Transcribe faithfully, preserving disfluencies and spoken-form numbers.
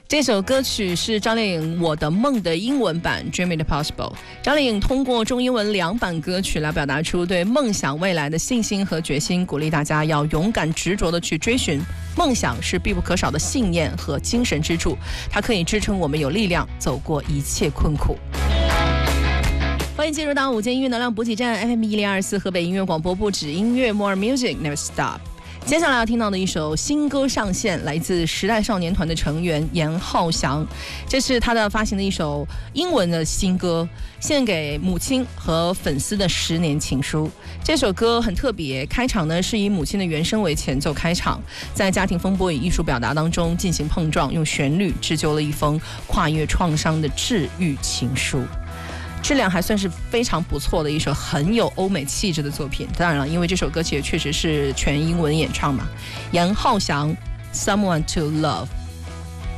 这首歌曲是张靓颖《我的梦》的英文版 Dream It Possible。 张靓颖通过中英文两版歌曲来表达出对梦想未来的信心和决心，鼓励大家要勇敢执着的去追寻梦想，是必不可少的信念和精神支柱，它可以支撑我们有力量走过一切困苦。欢迎进入到午间音乐能量补给站 F M 一零二四河北音乐广播部，指音乐 More Music Never Stop。接下来要听到的一首新歌上线，来自时代少年团的成员严浩翔，这是他的发行的一首英文的新歌，献给母亲和粉丝的十年情书。这首歌很特别，开场呢是以母亲的原声为前奏开场，在家庭风波与艺术表达当中进行碰撞，用旋律织就了一封跨越创伤的治愈情书。质量还算是非常不错的一首很有欧美气质的作品。当然了，因为这首歌曲也确实是全英文演唱嘛。严浩翔 Someone to Love。